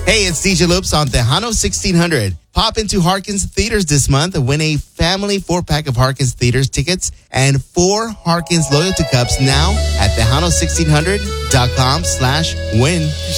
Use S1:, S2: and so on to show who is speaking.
S1: Hey, it's DJ Loops on Tejano 1600. Pop into Harkins Theaters this month and win a family 4-pack of Harkins Theaters tickets and 4 Harkins Loyalty Cups now at Tejano1600.com/win.